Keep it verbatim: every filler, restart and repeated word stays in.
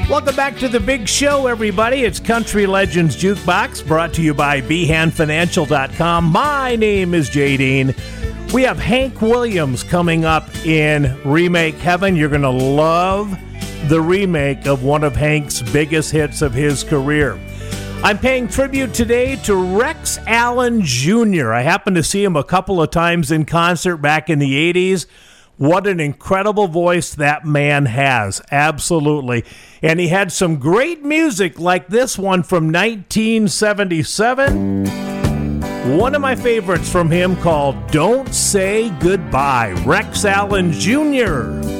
Welcome back to the big show, everybody. It's Country Legends Jukebox, brought to you by behan financial dot com. My name is Jay Dean. We have Hank Williams coming up in Remake Heaven. You're going to love the remake of one of Hank's biggest hits of his career. I'm paying tribute today to Rex Allen Junior I happened to see him a couple of times in concert back in the eighties. What an incredible voice that man has. Absolutely. And he had some great music like this one from nineteen seventy-seven. One of my favorites from him called Don't Say Goodbye. Rex Allen Junior